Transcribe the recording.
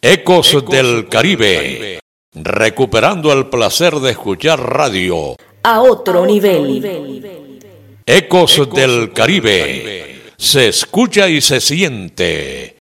Ecos del Caribe, recuperando el placer de escuchar radio a otro nivel. Ecos del Caribe, se escucha y se siente